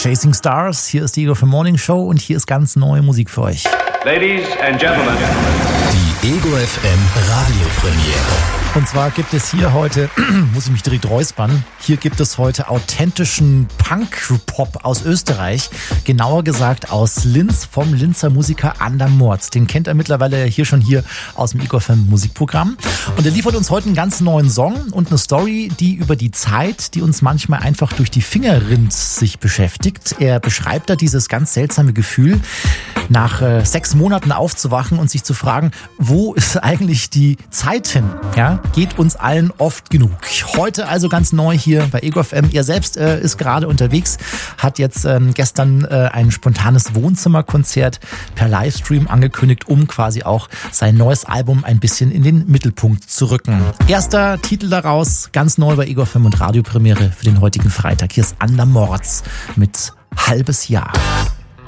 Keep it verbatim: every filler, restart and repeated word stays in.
Chasing Stars, hier ist die Ego F M Morning Show und hier ist ganz neue Musik für euch. Ladies and Gentlemen. Die Ego F M Radiopremiere. Und zwar gibt es hier heute, muss ich mich direkt räuspern, hier gibt es heute authentischen Punk-Pop aus Österreich. Genauer gesagt aus Linz vom Linzer Musiker Ander Morz. Den kennt er mittlerweile hier schon hier aus dem Ego F M Musikprogramm. Und er liefert uns heute einen ganz neuen Song und eine Story, die über die Zeit, die uns manchmal einfach durch die Finger rinnt, sich beschäftigt. Er beschreibt da dieses ganz seltsame Gefühl, nach äh, sechs Monaten aufzuwachen und sich zu fragen, wo ist eigentlich die Zeit hin? Ja, geht uns allen oft genug. Heute also ganz neu hier bei Ego F M. Er selbst äh, ist gerade unterwegs, hat jetzt ähm, gestern äh, ein spontanes Wohnzimmerkonzert per Livestream angekündigt, um quasi auch sein neues Album ein bisschen in den Mittelpunkt zu rücken. Erster Titel daraus, ganz neu bei Ego F M und Radiopremiere für den heutigen Freitag. Hier ist Ander Morz mit Halbes Jahr.